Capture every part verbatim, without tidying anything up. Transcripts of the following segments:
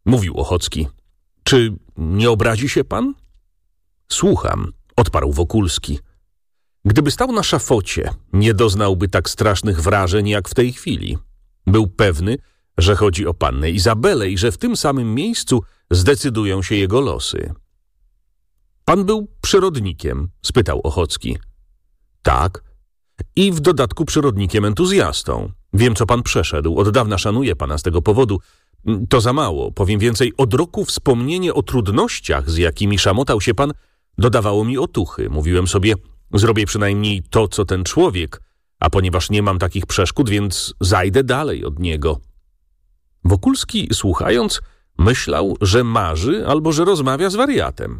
mówił Ochocki. Czy nie obrazi się pan? Słucham, odparł Wokulski. Gdyby stał na szafocie, nie doznałby tak strasznych wrażeń jak w tej chwili. Był pewny, że chodzi o pannę Izabelę i że w tym samym miejscu zdecydują się jego losy. Pan był przyrodnikiem? Spytał Ochocki. Tak. I w dodatku przyrodnikiem entuzjastą. Wiem, co pan przeszedł. Od dawna szanuję pana z tego powodu. To za mało. Powiem więcej, od roku wspomnienie o trudnościach, z jakimi szamotał się pan, dodawało mi otuchy. Mówiłem sobie, zrobię przynajmniej to, co ten człowiek, a ponieważ nie mam takich przeszkód, więc zajdę dalej od niego. Wokulski, słuchając, myślał, że marzy albo że rozmawia z wariatem.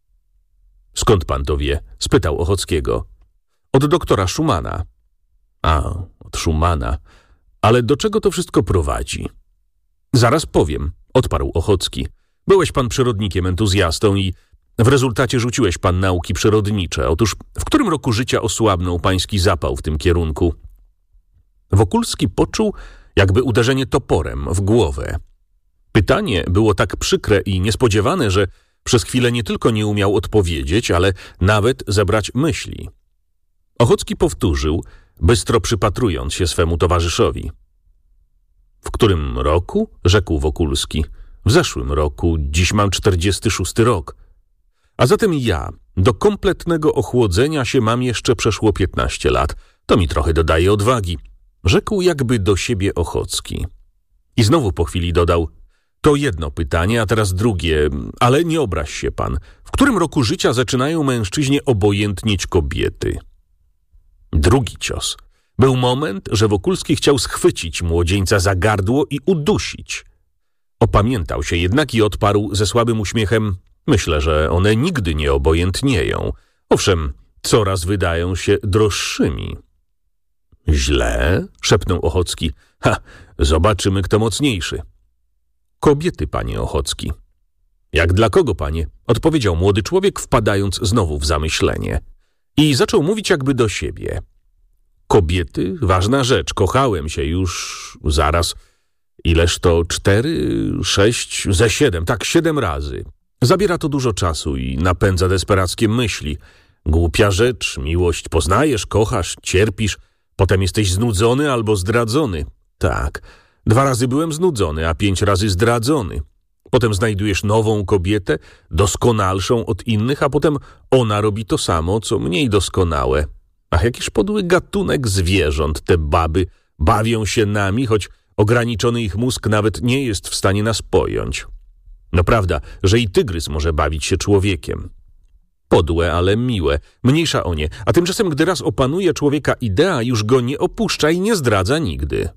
Skąd pan to wie? Spytał Ochockiego. Od doktora Szumana. A, od Szumana. Ale do czego to wszystko prowadzi? Zaraz powiem, odparł Ochocki. Byłeś pan przyrodnikiem entuzjastą i w rezultacie rzuciłeś pan nauki przyrodnicze. Otóż w którym roku życia osłabnął pański zapał w tym kierunku? Wokulski poczuł jakby uderzenie toporem w głowę. Pytanie było tak przykre i niespodziewane, że przez chwilę nie tylko nie umiał odpowiedzieć, ale nawet zebrać myśli. Ochocki powtórzył, bystro przypatrując się swemu towarzyszowi. W którym roku? Rzekł Wokulski. W zeszłym roku, dziś mam czterdziesty szósty rok. A zatem ja do kompletnego ochłodzenia się mam jeszcze przeszło piętnaście lat. To mi trochę dodaje odwagi. Rzekł jakby do siebie Ochocki. I znowu po chwili dodał, to jedno pytanie, a teraz drugie, ale nie obraź się pan. W którym roku życia zaczynają mężczyźnie obojętnieć kobiety? Drugi cios. Był moment, że Wokulski chciał schwycić młodzieńca za gardło i udusić. Opamiętał się jednak i odparł ze słabym uśmiechem, myślę, że one nigdy nie obojętnieją. Owszem, coraz wydają się droższymi. Źle? Szepnął Ochocki. Ha, zobaczymy, kto mocniejszy. Kobiety, panie Ochocki. Jak dla kogo, panie? Odpowiedział młody człowiek, wpadając znowu w zamyślenie. I zaczął mówić jakby do siebie. Kobiety? Ważna rzecz. Kochałem się już zaraz. Ileż to? Cztery, sześć, ze siedem. Tak, siedem razy. Zabiera to dużo czasu i napędza desperackie myśli. Głupia rzecz. Miłość poznajesz, kochasz, cierpisz. Potem jesteś znudzony albo zdradzony. Tak. Dwa razy byłem znudzony, a pięć razy zdradzony. Potem znajdujesz nową kobietę, doskonalszą od innych, a potem ona robi to samo, co mniej doskonałe. Ach, jakiż podły gatunek zwierząt te baby. Bawią się nami, choć ograniczony ich mózg nawet nie jest w stanie nas pojąć. No prawda, że i tygrys może bawić się człowiekiem. Podłe, ale miłe. Mniejsza o nie. A tymczasem, gdy raz opanuje człowieka idea, już go nie opuszcza i nie zdradza nigdy.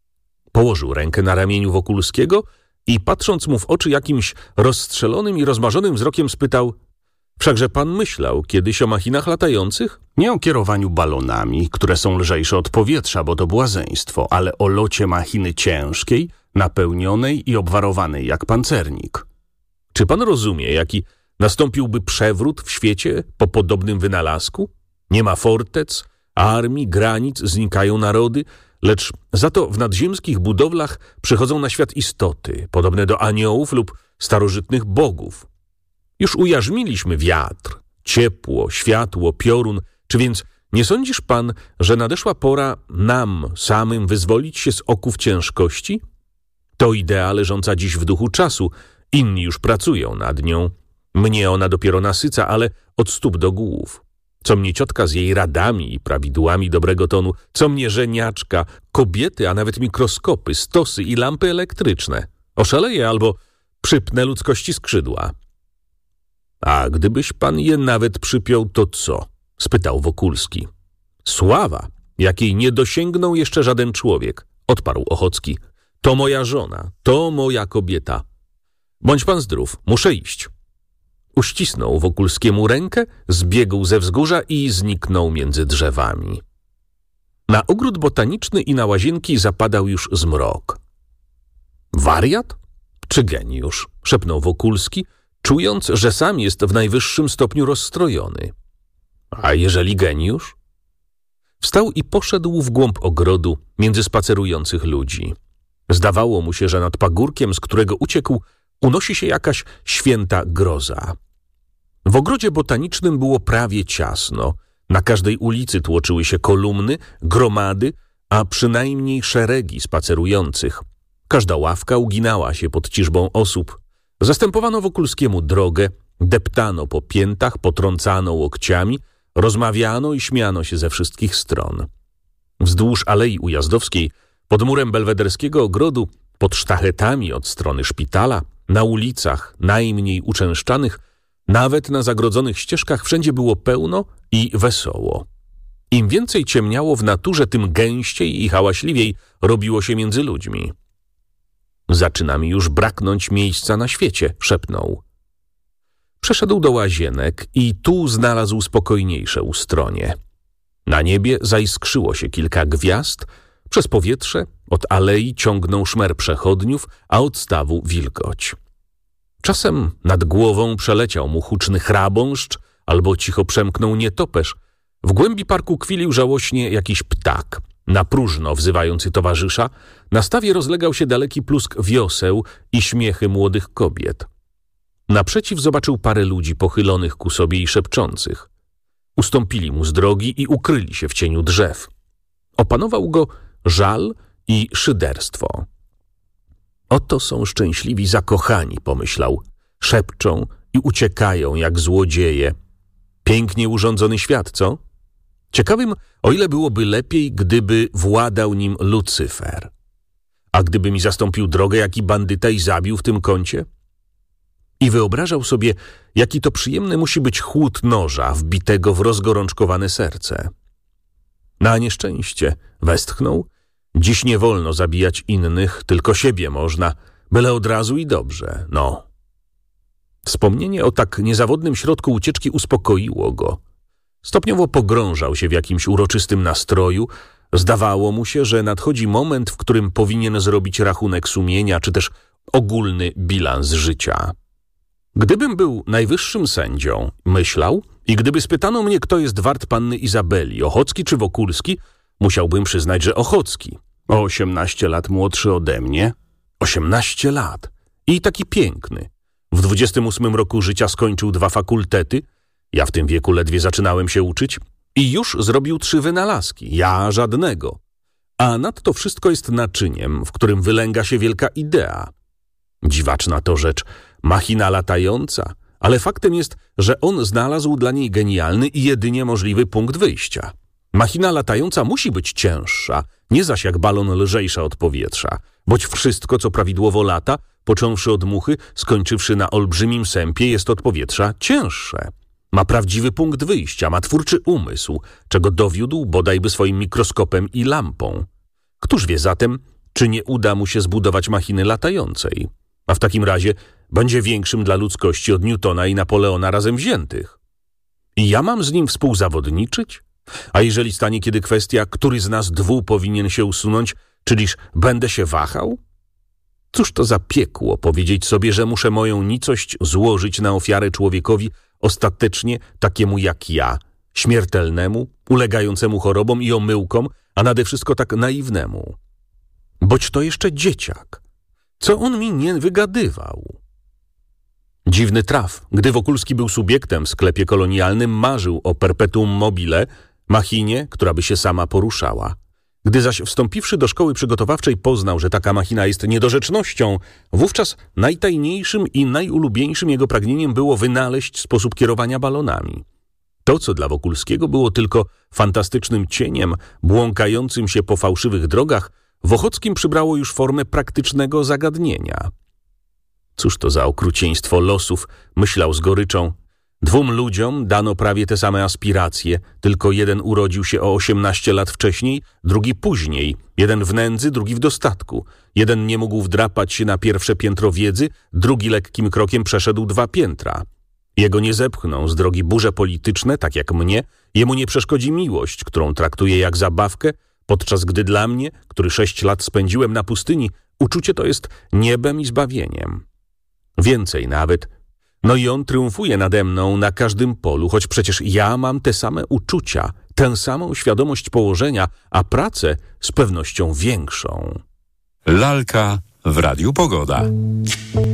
Położył rękę na ramieniu Wokulskiego i patrząc mu w oczy jakimś rozstrzelonym i rozmarzonym wzrokiem spytał: wszakże pan myślał kiedyś o machinach latających? Nie o kierowaniu balonami, które są lżejsze od powietrza, bo to błazeństwo, ale o locie machiny ciężkiej, napełnionej i obwarowanej jak pancernik. Czy pan rozumie, jaki nastąpiłby przewrót w świecie po podobnym wynalazku? Nie ma fortec, armii, granic, znikają narody, lecz za to w nadziemskich budowlach przychodzą na świat istoty, podobne do aniołów lub starożytnych bogów. Już ujarzmiliśmy wiatr, ciepło, światło, piorun. Czy więc nie sądzisz pan, że nadeszła pora nam samym wyzwolić się z oków ciężkości? To idea leżąca dziś w duchu czasu. Inni już pracują nad nią. Mnie ona dopiero nasyca, ale od stóp do głów. Co mnie ciotka z jej radami i prawidłami dobrego tonu, co mnie żeniaczka, kobiety, a nawet mikroskopy, stosy i lampy elektryczne. Oszaleję albo przypnę ludzkości skrzydła. A gdybyś pan je nawet przypiął, to co? Spytał Wokulski. Sława, jakiej nie dosięgnął jeszcze żaden człowiek, odparł Ochocki. To moja żona, to moja kobieta. Bądź pan zdrów, muszę iść. Uścisnął Wokulskiemu rękę, zbiegł ze wzgórza i zniknął między drzewami. Na ogród botaniczny i na łazienki zapadał już zmrok. Wariat? Czy geniusz? Szepnął Wokulski, czując, że sam jest w najwyższym stopniu rozstrojony. A jeżeli geniusz? Wstał i poszedł w głąb ogrodu między spacerujących ludzi. Zdawało mu się, że nad pagórkiem, z którego uciekł, unosi się jakaś święta groza. W ogrodzie botanicznym było prawie ciasno. Na każdej ulicy tłoczyły się kolumny, gromady, a przynajmniej szeregi spacerujących. Każda ławka uginała się pod ciżbą osób. Zastępowano Wokulskiemu drogę, deptano po piętach, potrącano łokciami, rozmawiano i śmiano się ze wszystkich stron. Wzdłuż Alei Ujazdowskiej, pod murem belwederskiego ogrodu, pod sztachetami od strony szpitala, na ulicach najmniej uczęszczanych, nawet na zagrodzonych ścieżkach wszędzie było pełno i wesoło. Im więcej ciemniało w naturze, tym gęściej i hałaśliwiej robiło się między ludźmi. Zaczyna mi już braknąć miejsca na świecie, szepnął. Przeszedł do łazienek i tu znalazł spokojniejsze ustronie. Na niebie zaiskrzyło się kilka gwiazd, przez powietrze od alei ciągnął szmer przechodniów, a od stawu wilgoć. Czasem nad głową przeleciał mu huczny chrabąszcz albo cicho przemknął nietoperz. W głębi parku kwilił żałośnie jakiś ptak, na próżno wzywający towarzysza. Na stawie rozlegał się daleki plusk wioseł i śmiechy młodych kobiet. Naprzeciw zobaczył parę ludzi pochylonych ku sobie i szepczących. Ustąpili mu z drogi i ukryli się w cieniu drzew. Opanował go żal i szyderstwo. Oto są szczęśliwi zakochani, pomyślał. Szepczą i uciekają jak złodzieje. Pięknie urządzony świat, co? Ciekawym, o ile byłoby lepiej, gdyby władał nim Lucyfer. A gdyby mi zastąpił drogę jaki bandyta i zabił w tym kącie? I wyobrażał sobie, jaki to przyjemny musi być chłód noża wbitego w rozgorączkowane serce. Na nieszczęście, westchnął, dziś nie wolno zabijać innych, tylko siebie można, byle od razu i dobrze, no. Wspomnienie o tak niezawodnym środku ucieczki uspokoiło go. Stopniowo pogrążał się w jakimś uroczystym nastroju. Zdawało mu się, że nadchodzi moment, w którym powinien zrobić rachunek sumienia, czy też ogólny bilans życia. Gdybym był najwyższym sędzią, myślał, i gdyby spytano mnie, kto jest wart panny Izabeli, Ochocki czy Wokulski, musiałbym przyznać, że Ochocki. O osiemnaście lat młodszy ode mnie. Osiemnaście lat. I taki piękny. W dwudziestym ósmym roku życia skończył dwa fakultety. Ja w tym wieku ledwie zaczynałem się uczyć. I już zrobił trzy wynalazki. Ja żadnego. A nadto wszystko jest naczyniem, w którym wylęga się wielka idea. Dziwaczna to rzecz, machina latająca, ale faktem jest, że on znalazł dla niej genialny i jedynie możliwy punkt wyjścia. Machina latająca musi być cięższa, nie zaś jak balon lżejsza od powietrza, boć wszystko, co prawidłowo lata, począwszy od muchy, skończywszy na olbrzymim sępie, jest od powietrza cięższe. Ma prawdziwy punkt wyjścia, ma twórczy umysł, czego dowiódł bodajby swoim mikroskopem i lampą. Któż wie zatem, czy nie uda mu się zbudować machiny latającej? A w takim razie będzie większym dla ludzkości od Newtona i Napoleona razem wziętych. I ja mam z nim współzawodniczyć? A jeżeli stanie kiedy kwestia, który z nas dwóch powinien się usunąć, czyliż będę się wahał? Cóż to za piekło powiedzieć sobie, że muszę moją nicość złożyć na ofiarę człowiekowi ostatecznie takiemu jak ja, śmiertelnemu, ulegającemu chorobom i omyłkom, a nade wszystko tak naiwnemu. Boć to jeszcze dzieciak. Co on mi nie wygadywał? Dziwny traf. Gdy Wokulski był subiektem w sklepie kolonialnym, marzył o perpetuum mobile, machinie, która by się sama poruszała. Gdy zaś wstąpiwszy do szkoły przygotowawczej poznał, że taka machina jest niedorzecznością, wówczas najtajniejszym i najulubieńszym jego pragnieniem było wynaleźć sposób kierowania balonami. To, co dla Wokulskiego było tylko fantastycznym cieniem, błąkającym się po fałszywych drogach, w Ochockim przybrało już formę praktycznego zagadnienia. Cóż to za okrucieństwo losów, myślał z goryczą. Dwóm ludziom dano prawie te same aspiracje, tylko jeden urodził się o osiemnaście lat wcześniej, drugi później, jeden w nędzy, drugi w dostatku. Jeden nie mógł wdrapać się na pierwsze piętro wiedzy, drugi lekkim krokiem przeszedł dwa piętra. Jego nie zepchną z drogi burze polityczne, tak jak mnie, jemu nie przeszkodzi miłość, którą traktuje jak zabawkę, podczas gdy dla mnie, który sześć lat spędziłem na pustyni, uczucie to jest niebem i zbawieniem. Więcej nawet. No i on triumfuje nade mną na każdym polu, choć przecież ja mam te same uczucia, tę samą świadomość położenia, a pracę z pewnością większą. Lalka w Radiu Pogoda.